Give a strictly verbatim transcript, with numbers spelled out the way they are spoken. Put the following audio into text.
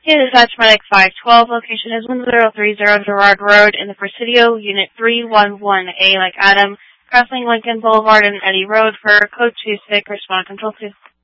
Yeah, this is Atchmatic five twelve. Location is one zero three zero Gerard Road in the Presidio, Unit three one one A, like Adam, crossing Lincoln Boulevard and Eddy Road for code two six, respond control two.